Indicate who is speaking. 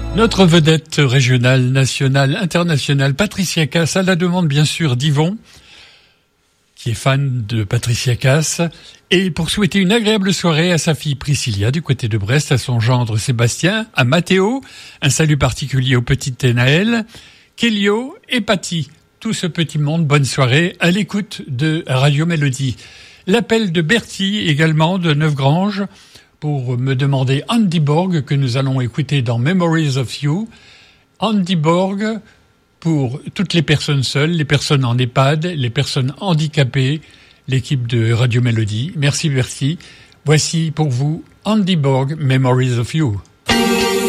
Speaker 1: Notre vedette régionale, nationale, internationale, Patricia Cass, à la demande bien sûr d'Yvon, qui est fan de Patricia Cass, et pour souhaiter une agréable soirée à sa fille Priscilla du côté de Brest, à son gendre Sébastien, à Mathéo, un salut particulier au petit Naël, Kélio et Paty. Tout ce petit monde, bonne soirée à l'écoute de Radio Mélodie. L'appel de Bertie également de Neufgrange pour me demander Andy Borg que nous allons écouter dans Memories of You. Andy Borg pour toutes les personnes seules, les personnes en EHPAD, les personnes handicapées, l'équipe de Radio Mélodie. Merci Bertie. Voici pour vous Andy Borg, Memories of You.